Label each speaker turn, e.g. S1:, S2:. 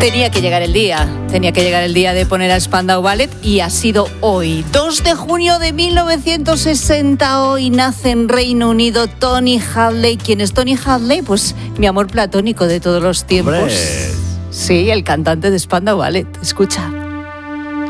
S1: Tenía que llegar el día de poner a Spandau Ballet y ha sido hoy, 2 de junio de 1960. Hoy nace en Reino Unido Tony Hadley. ¿Quién es Tony Hadley? Pues mi amor platónico de todos los tiempos.
S2: ¡Hombre!
S1: Sí, el cantante de Spandau Ballet. Escucha.